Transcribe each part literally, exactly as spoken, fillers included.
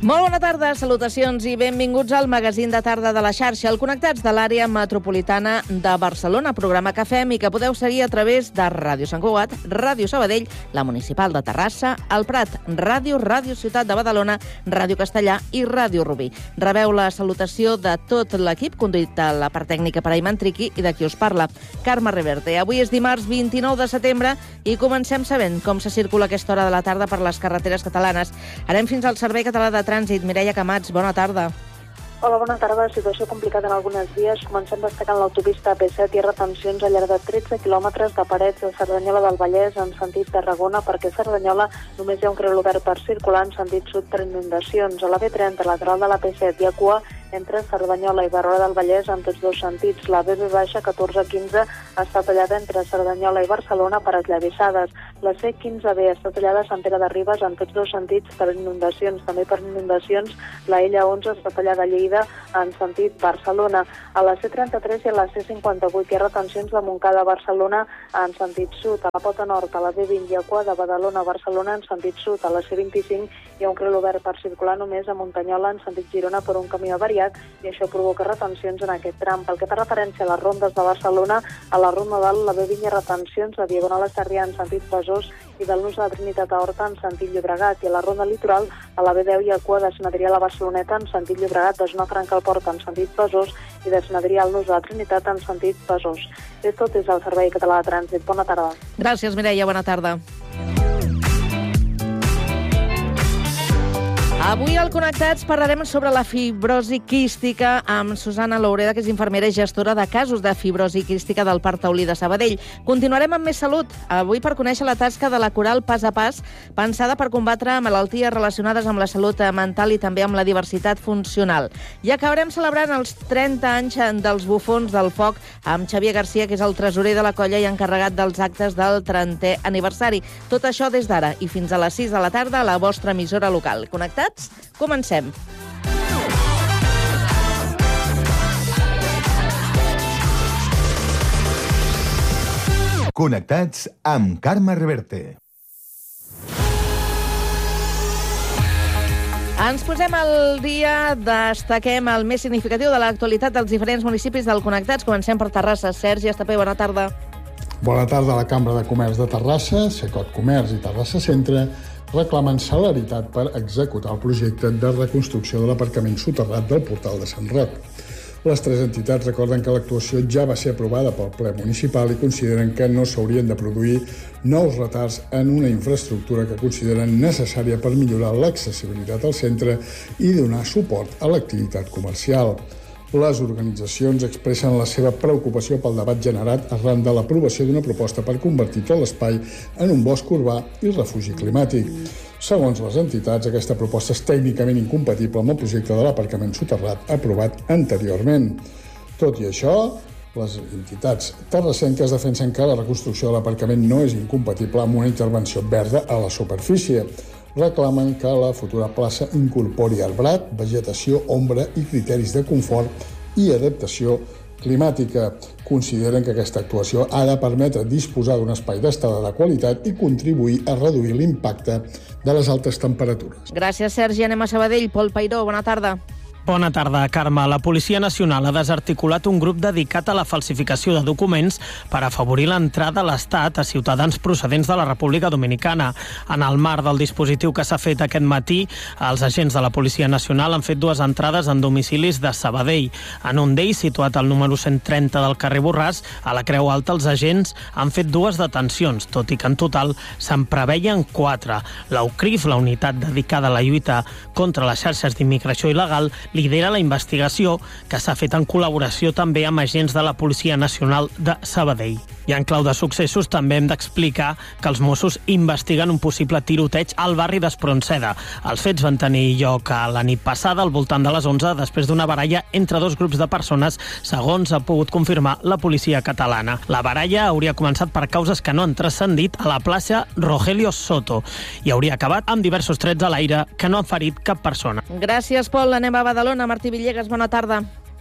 Molt bona tarda, salutacions i benvinguts al magazín de tarda de la xarxa, el Connectats de l'àrea metropolitana de Barcelona, programa que fem i que podeu seguir a través de Ràdio Sant Cugat, Ràdio Sabadell, la Municipal de Terrassa, el Prat, Ràdio, Ràdio Ciutat de Badalona, Ràdio Castellà i Ràdio Rubí. Rebeu la salutació de tot l'equip, conduït a la part tècnica per Ayman Triqui i de qui us parla, Carme Reverte. Avui és dimarts vint-i-nou de setembre i comencem sabent com se circula a aquesta hora de la tarda per les carreteres catalanes. Anem fins al Servei Català de Trànsit. Mireia Camats, bona tarda. Hola, bona tarda. Situació complicada en algunes vies. Comencem destacant l'autopista A P set i retencions al llarg de tretze quilòmetres de parets de Cerdanyola del Vallès en sentit Tarragona, perquè a Cerdanyola només hi ha un carril obert per circular en sentit sud per inundacions. A la B trenta, lateral de l'A P set, hi ha cua entre Cerdanyola i Barroera del Vallès en tots dos sentits. La B B baixa catorze quinze està tallada entre Cerdanyola i Barcelona per esllavissades. La C quinze B està tallada a Sant Pere de Ribes en tots dos sentits per inundacions. També per inundacions la L onze està tallada a Lleida en sentit Barcelona. A la C trenta-tres i a la C cinquanta-vuit hi ha retencions de Montcada a Barcelona en sentit sud. A la Pota Nord, a la B vint hi ha cua de Badalona a Barcelona en sentit sud. A la C vint-i-cinc hi ha un carril obert per circular només a Muntanyola en sentit Girona per un camí avariat i això provoca retencions en aquest tram. Pel que fa referència a les rondes de Barcelona, a la Ronda dalt, la B vint hi ha retencions de Diagonal a Sarrià en sentit Besòs i del Nus de la Trinitat a Horta en sentit Llobregat, i a la Ronda Litoral, a la B deu hi ha cua de Sant Adrià a la Barceloneta en sentit Llobregat, de Zona Franca al Port en sentit Besòs i de Sant Adrià al Nus de la Trinitat en sentit Besòs. És tot des del Servei Català de Trànsit. Bona tarda. Gràcies, Mireia. Bona tarda. Avui al Connectats parlarem sobre la fibrosi quística amb Susana Loureda, que és infermera i gestora de casos de fibrosi quística del Parc Taulí de Sabadell. Continuarem amb més salut, avui per conèixer la tasca de la Coral Pas a Pas, pensada per combatre malalties relacionades amb la salut mental i també amb la diversitat funcional. I acabarem celebrant els trenta anys dels Bufons del Foc amb Xavier Garcia, que és el tresorer de la colla i encarregat dels actes del trentè aniversari. Tot això des d'ara i fins a les sis de la tarda a la vostra emissora local. Connectats? Comencem. Connectats amb Carme Reverte. Ens posem al dia, destaquem el més significatiu de l'actualitat dels diferents municipis del Connectats. Comencem per Terrassa. Sergi Estapé, bona tarda. Bona tarda. La Cambra de Comerç de Terrassa, Secot Comerç i Terrassa Centre reclamen celeritat per executar el projecte de reconstrucció de l'aparcament soterrat del portal de Sant Roc. Les tres entitats recorden que l'actuació ja va ser aprovada pel ple municipal i consideren que no s'haurien de produir nous retards en una infraestructura que consideren necessària per millorar l'accessibilitat al centre i donar suport a l'activitat comercial. Les organitzacions expressen la seva preocupació pel debat generat arran de l'aprovació d'una proposta per convertir tot l'espai en un bosc urbà i refugi climàtic. Segons les entitats, aquesta proposta és tècnicament incompatible amb el projecte de l'aparcament soterrat aprovat anteriorment. Tot i això, les entitats terrassenques defensen que la reconstrucció de l'aparcament no és incompatible amb una intervenció verda a la superfície. Reclamen que la futura plaça incorpori arbrat, vegetació, ombra i criteris de confort i adaptació climàtica. Consideren que aquesta actuació ha de permetre disposar d'un espai d'estada de qualitat i contribuir a reduir l'impacte de les altes temperatures. Gràcies, Sergi. Anem a Sabadell. Pol Pairó, bona tarda. Bona tarda, Carme. La Policia Nacional ha desarticulat un grup dedicat a la falsificació de documents per afavorir l'entrada a l'Estat a ciutadans procedents de la República Dominicana. En el marc del dispositiu que s'ha fet aquest matí, els agents de la Policia Nacional han fet dues entrades en domicilis de Sabadell. En un d'ells, situat al número cent trenta del carrer Borràs, a la Creu Alta, els agents han fet dues detencions, tot i que en total se'n preveien quatre. La U C R I F, la unitat dedicada a la lluita contra les xarxes d'immigració il·legal, lidera la investigació, que s'ha fet en col·laboració també amb agents de la Policia Nacional de Sabadell. I en clau de successos també hem d'explicar que els Mossos investiguen un possible tiroteig al barri d'Espronceda. Els fets van tenir lloc a la nit passada, al voltant de les onze, després d'una baralla entre dos grups de persones, segons ha pogut confirmar la policia catalana. La baralla hauria començat per causes que no han transcendit a la plaça Rogelio Soto i hauria acabat amb diversos trets a l'aire que no han ferit cap persona. Gràcies, Pol. Anem a Badalona. Martí Villegas, bona tarda.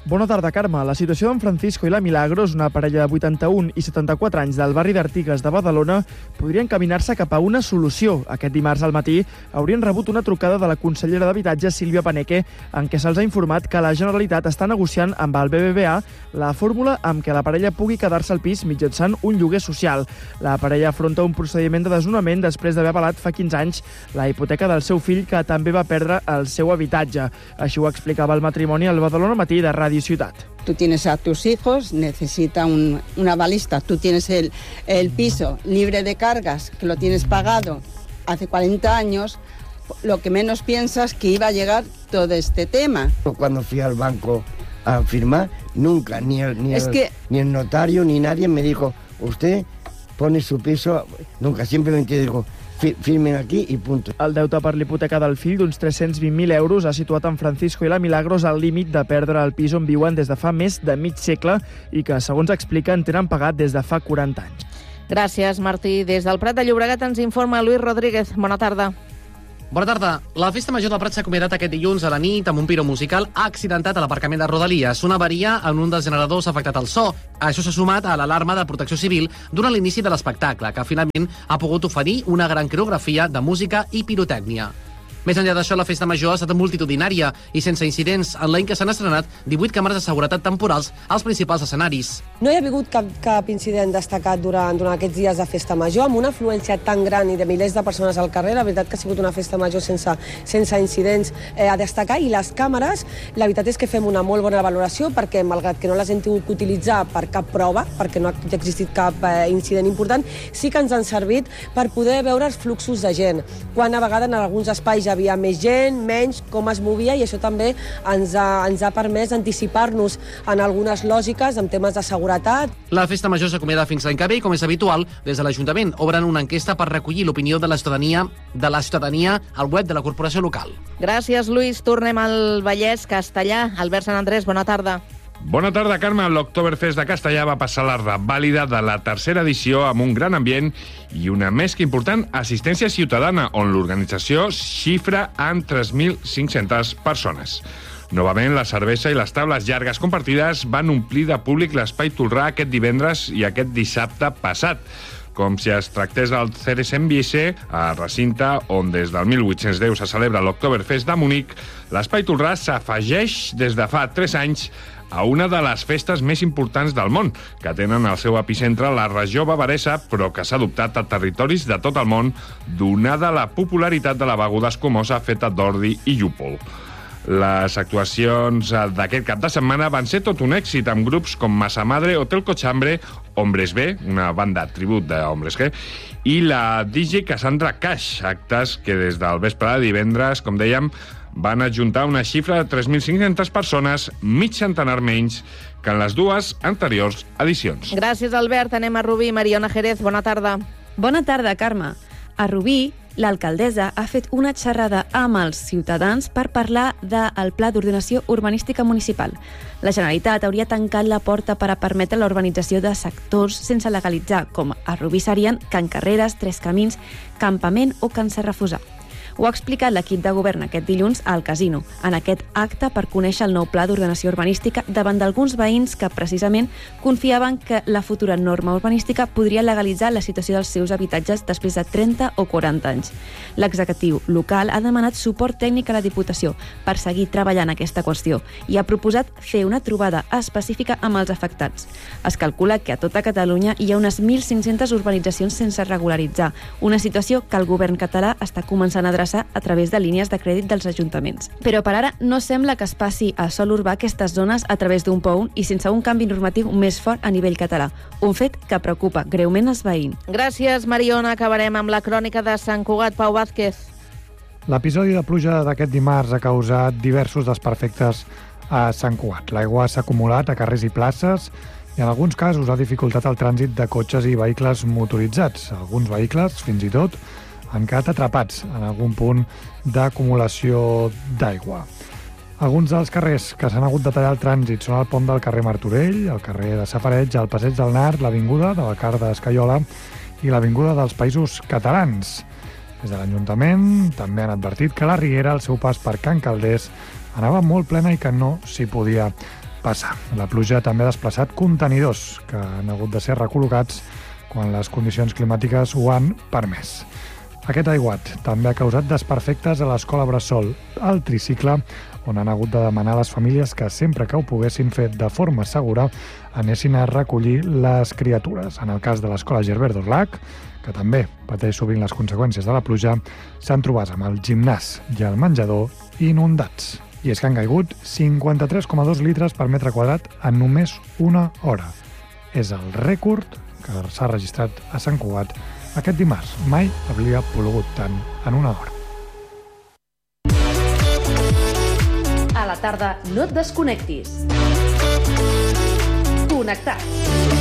Bona tarda, Carme. La situació d'en Francisco i la Milagros, una parella de vuitanta-un i setanta-quatre anys del barri d'Artigues de Badalona, podria encaminar-se cap a una solució. Aquest dimarts al matí haurien rebut una trucada de la consellera d'Habitatge, Sílvia Paneque, en què se'ls ha informat que la Generalitat està negociant amb el B B V A la fórmula amb què la parella pugui quedar-se al pis mitjançant un lloguer social. La parella afronta un procediment de desnonament després d'haver avalat fa quinze anys la hipoteca del seu fill, que també va perdre el seu habitatge. Així ho explicava el matrimoni al Badalona Matí de Ràdio Ciutat. Tú tienes a tus hijos, necesita un, una balista, tú tienes el, el piso libre de cargas, que lo tienes pagado hace cuarenta años, lo que menos piensas que iba a llegar todo este tema. Cuando fui al banco a firmar, nunca, ni el, ni, es el, que... ni el notario ni nadie me dijo, usted pone su piso, nunca, simplemente digo, firmen aquí i punt. El deute per l'hipoteca del fill d'uns tres-cents vint mil euros ha situat en Francisco i la Milagros al límit de perdre el pis on viuen des de fa més de mig segle i que, segons expliquen, tenen pagat des de fa quaranta anys. Gràcies, Martí. Des del Prat de Llobregat ens informa Luis Rodríguez. Bona tarda. Bona tarda. La Festa Major del Prat s'ha acomiadat aquest dilluns a la nit amb un piro musical accidentat a l'aparcament de Rodalies. Una avaria en un dels generadors ha afectat el so. Això s'ha sumat a l'alarma de protecció civil durant l'inici de l'espectacle, que finalment ha pogut oferir una gran coreografia de música i pirotècnia. Més enllà d'això, la Festa Major ha estat multitudinària i sense incidents, en l'any que s'han estrenat divuit càmeres de seguretat temporals als principals escenaris. No hi ha hagut cap, cap incident destacat durant, durant aquests dies de Festa Major, amb una afluència tan gran i de milers de persones al carrer. La veritat que ha sigut una Festa Major sense, sense incidents eh, a destacar. I les càmeres, la veritat és que fem una molt bona valoració, perquè malgrat que no les hem tingut que utilitzar per cap prova, perquè no ha existit cap eh, incident important, sí que ens han servit per poder veure els fluxos de gent. Quan a vegades en alguns espais hi havia més gent, menys, com es movia, i això també ens ha, ens ha permès anticipar-nos en algunes lògiques, en temes de seguretat. La Festa Major s'acomiada fins l'any que ve i, com és habitual, des de l'Ajuntament obren una enquesta per recollir l'opinió de la ciutadania de la ciutadania al web de la corporació local. Gràcies, Luis. Tornem al Vallès Castellà. Albert Sant Andrés, bona tarda. Bona tarda, Carme. L'Oktoberfest de Castellà va passar la revàlida de la tercera edició amb un gran ambient i una més que important assistència ciutadana, on l'organització xifra en tres mil cinc-centes persones. Novament, la cervesa i les taules llargues compartides van omplir de públic l'espai Tolrà aquest divendres i aquest dissabte passat, com si es tractés del Theresienwiese, a recinte on des del mil vuit-cents deu se celebra l'Oktoberfest de Munic. L'espai Tolrà s'afegeix des de fa tres anys a una de les festes més importants del món, que tenen el seu epicentre a la regió bavaresa, però que s'ha adoptat a territoris de tot el món, donada la popularitat de la beguda escumosa feta d'ordi i llúpol. Les actuacions d'aquest cap de setmana van ser tot un èxit, amb grups com Massa Madre, Hotel Cochambre, Hombres B, una banda tribut d'Hombres G, i la D J Cassandra Cash, actes que des del vespre de divendres, com dèiem, van adjuntar una xifra de tres mil cinc-centes persones, mig centenar menys que en les dues anteriors edicions. Gràcies, Albert. Anem a Rubí. Mariona Jerez, bona tarda. Bona tarda, Carme. A Rubí, l'alcaldessa ha fet una xerrada amb els ciutadans per parlar del Pla d'Ordenació Urbanística Municipal. La Generalitat hauria tancat la porta per a permetre la urbanització de sectors sense legalitzar, com a Rubí serien Can Carreres, Tres Camins, Campament o Can Serrafusar. Ho ha explicat l'equip de govern aquest dilluns al Casino, en aquest acte per conèixer el nou pla d'ordenació urbanística davant d'alguns veïns que precisament confiaven que la futura norma urbanística podria legalitzar la situació dels seus habitatges després de trenta o quaranta anys. L'executiu local ha demanat suport tècnic a la Diputació per seguir treballant aquesta qüestió i ha proposat fer una trobada específica amb els afectats. Es calcula que a tota Catalunya hi ha unes mil cinc-centes urbanitzacions sense regularitzar, una situació que el govern català està començant a adreçar a través de línies de crèdit dels ajuntaments. Però per ara no sembla que es passi a sòl urbà aquestes zones a través d'un P O U N i sense un canvi normatiu més fort a nivell català, un fet que preocupa greument els veïns. Gràcies, Mariona. Acabarem amb la crònica de Sant Cugat. Pau Vázquez. L'episodi de pluja d'aquest dimarts ha causat diversos desperfectes a Sant Cugat. L'aigua s'ha acumulat a carrers i places i en alguns casos ha dificultat el trànsit de cotxes i vehicles motoritzats. Alguns vehicles, fins i tot, han quedat atrapats en algun punt d'acumulació d'aigua. Alguns dels carrers que s'han hagut de tallar el trànsit són el pont del carrer Martorell, el carrer de Safareig, el passeig del Nart, l'avinguda de la Car d'Escaiola i l'avinguda dels Països Catalans. Des de l'Ajuntament també han advertit que la Riera, al seu pas per Can Calders, anava molt plena i que no s'hi podia passar. La pluja també ha desplaçat contenidors que han hagut de ser recol·locats quan les condicions climàtiques ho han permès. Aquest aiguat també ha causat desperfectes a l'escola Bressol, al tricicle, on han hagut de demanar a les famílies que sempre que ho poguessin fer de forma segura anessin a recollir les criatures. En el cas de l'escola Gerbert d'Orlac, que també pateix sovint les conseqüències de la pluja, s'han trobat amb el gimnàs i el menjador inundats. I és que han caigut cinquanta-tres coma dos litres per metre quadrat en només una hora. És el rècord que s'ha registrat a Sant Cugat aquest dimarts. Mai havia plogut tant en una hora. A la tarda no et desconnectis. Connectats.